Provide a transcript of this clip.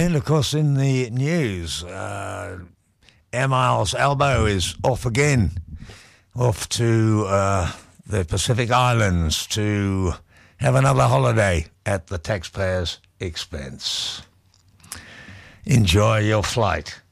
And, of course, in the news, Air Miles Albo is off again, off to the Pacific Islands to have another holiday at the taxpayer's expense. Enjoy your flight.